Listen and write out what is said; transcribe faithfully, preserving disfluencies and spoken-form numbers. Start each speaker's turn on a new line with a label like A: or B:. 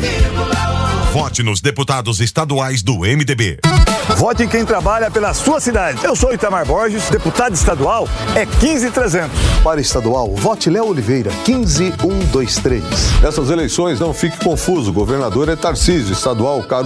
A: Vote nos deputados estaduais do M D B.
B: Vote em quem trabalha pela sua cidade. Eu sou Itamar Borges, deputado estadual é quinze mil e trezentos.
C: Para estadual, vote Léo Oliveira, quinze mil cento e vinte e três.
D: Essas eleições, não fique confuso. O governador é Tarcísio, estadual, Caro